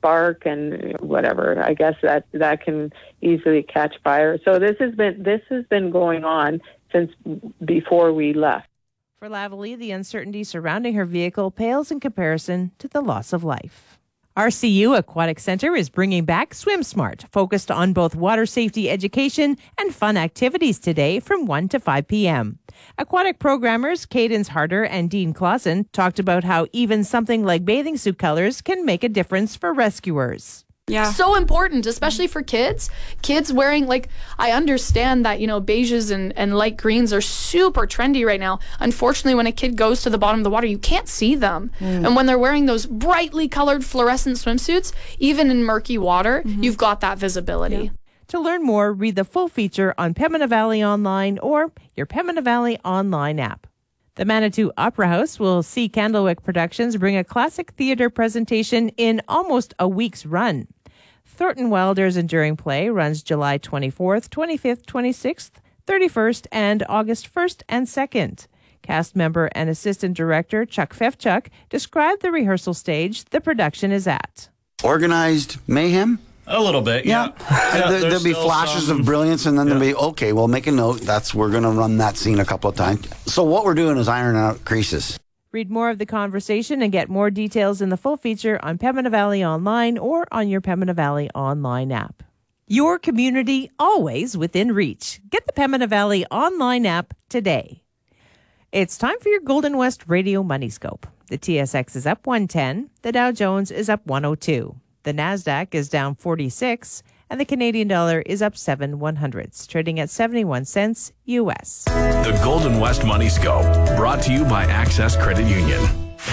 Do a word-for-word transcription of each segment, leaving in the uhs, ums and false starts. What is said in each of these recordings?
spark and whatever. I guess that that can easily catch fire. So this has been this has been going on since before we left. For Lavallee, the uncertainty surrounding her vehicle pales in comparison to the loss of life. R C U Aquatic Center is bringing back Swim Smart, focused on both water safety education and fun activities today from one to five p.m. Aquatic programmers Cadence Harder and Dean Clausen talked about how even something like bathing suit colors can make a difference for rescuers. Yeah. So important, especially for kids. Kids wearing, like, I understand that, you know, beiges and, and light greens are super trendy right now. Unfortunately, when a kid goes to the bottom of the water, you can't see them. Mm. And when they're wearing those brightly colored fluorescent swimsuits, even in murky water, mm-hmm. you've got that visibility. Yeah. To learn more, read the full feature on Pembina Valley Online or your Pembina Valley Online app. The Manitou Opera House will see Candlewick Productions bring a classic theatre presentation in almost a week's run. Thornton Wilder's enduring play runs July twenty-fourth, twenty-fifth, twenty-sixth, thirty-first, and August first and second. Cast member and assistant director Chuck Fefchuk described the rehearsal stage the production is at. Organized mayhem? A little bit, yeah. yeah. yeah there, there'll be flashes some, of brilliance, and then yeah. there'll be, okay, well, make a note. That's we're going to run that scene a couple of times. So what we're doing is ironing out creases. Read more of the conversation and get more details in the full feature on Pembina Valley Online or on your Pembina Valley Online app. Your community always within reach. Get the Pembina Valley Online app today. It's time for your Golden West Radio Money Scope. The T S X is up one ten, the Dow Jones is up one oh two. The NASDAQ is down forty-six, and the Canadian dollar is up seven one hundredths, trading at seventy-one cents U S. The Golden West Money Scope, brought to you by Access Credit Union.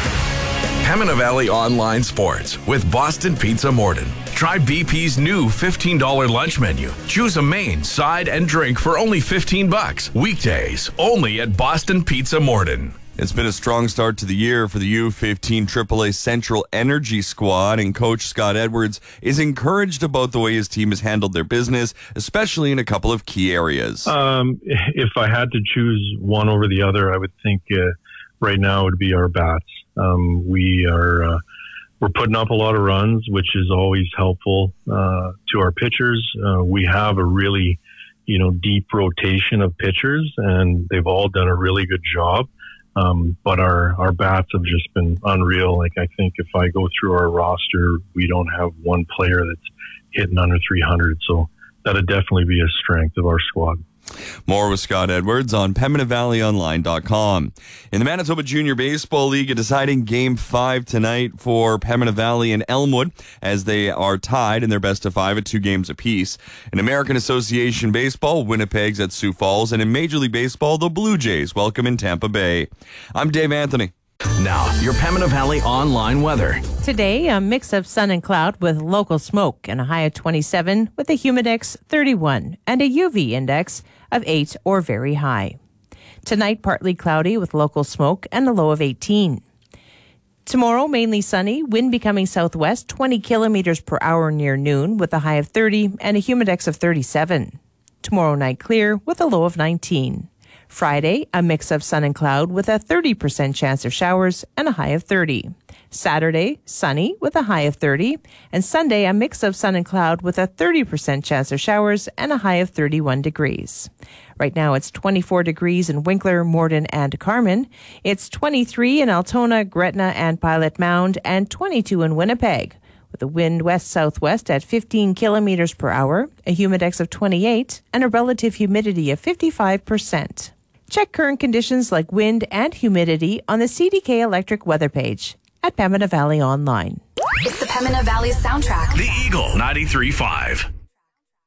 Pembina Valley Online Sports with Boston Pizza Morden. Try B P's new fifteen dollars lunch menu. Choose a main, side, and drink for only fifteen bucks. Weekdays, only at Boston Pizza Morden. It's been a strong start to the year for the U fifteen triple A Central Energy squad, and Coach Scott Edwards is encouraged about the way his team has handled their business, especially in a couple of key areas. Um, if I had to choose one over the other, I would think uh, right now it would be our bats. Um, we are uh, we're putting up a lot of runs, which is always helpful uh, to our pitchers. Uh, we have a really, you know, deep rotation of pitchers, and they've all done a really good job. Um, but our, our bats have just been unreal. Like, I think if I go through our roster, we don't have one player that's hitting under three hundred. So that'd definitely be a strength of our squad. More with Scott Edwards on Pembina Valley Online dot com. In the Manitoba Junior Baseball League, a deciding Game five tonight for Pembina Valley and Elmwood as they are tied in their best of five at two games apiece. In American Association Baseball, Winnipeg's at Sioux Falls, and in Major League Baseball, the Blue Jays welcome in Tampa Bay. I'm Dave Anthony. Now, your Pembina Valley Online weather. Today, a mix of sun and cloud with local smoke and a high of twenty-seven with a humidex thirty-one and a U V index of eight or very high. Tonight, partly cloudy with local smoke and a low of eighteen. Tomorrow, mainly sunny, wind becoming southwest twenty kilometers per hour near noon with a high of thirty and a humidex of thirty-seven. Tomorrow night clear with a low of nineteen. Friday, a mix of sun and cloud with a thirty percent chance of showers and a high of thirty. Saturday, sunny with a high of thirty. And Sunday, a mix of sun and cloud with a thirty percent chance of showers and a high of thirty-one degrees. Right now, it's twenty-four degrees in Winkler, Morden, and Carman. It's twenty-three in Altona, Gretna, and Pilot Mound, and twenty-two in Winnipeg. With a wind west-southwest at fifteen kilometers per hour, a humidex of twenty-eight, and a relative humidity of fifty-five percent. Check current conditions like wind and humidity on the C D K Electric weather page at Pembina Valley Online. It's the Pembina Valley soundtrack. The Eagle ninety-three point five.